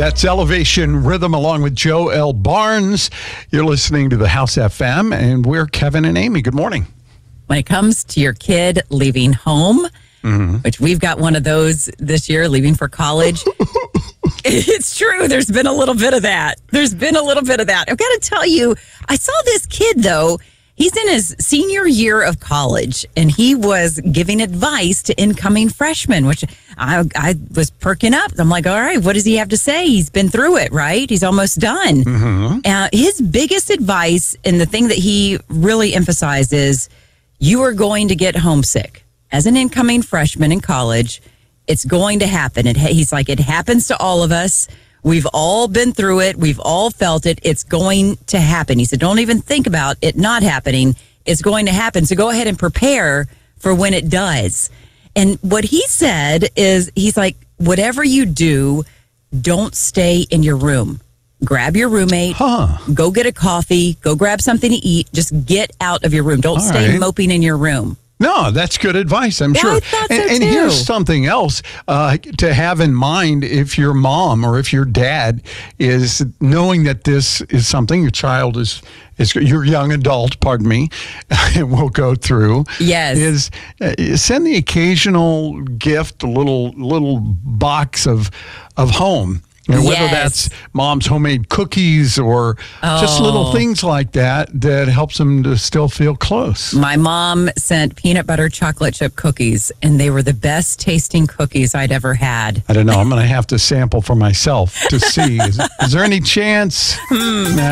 That's Elevation Rhythm along with Joe L. Barnes. You're listening to the House FM, and we're Kevin and Amy. Good morning. When it comes to your kid leaving home, which we've got one of those this year, leaving for college, it's true. There's been a little bit of that. I've got to tell you, I saw this kid, though. He's in his senior year of college, and he was giving advice to incoming freshmen, which I was perking up. I'm like, all right, what does he have to say? He's been through it, right? He's almost done. His biggest advice, and the thing that he really emphasized, is you are going to get homesick. As an incoming freshman in college, it's going to happen. He's like, it happens to all of us. We've all been through it. We've all felt it. It's going to happen. He said, don't even think about it not happening. It's going to happen. So go ahead and prepare for when it does. And what he said is, he's like, whatever you do, don't stay in your room. Grab your roommate, go get a coffee, go grab something to eat. Just get out of your room. Don't stay moping in your room. No, that's good advice, I'm sure. I thought so and too. Here's something else to have in mind if your mom or if your dad is knowing that this is something your child is your young adult, pardon me, will go through. Yes. Is send the occasional gift, a little box of home. Whether that's mom's homemade cookies or just little things like that helps them to still feel close. My mom sent peanut butter chocolate chip cookies, and they were the best tasting cookies I'd ever had. I don't know. I'm going to have to sample for myself to see. Is there any chance?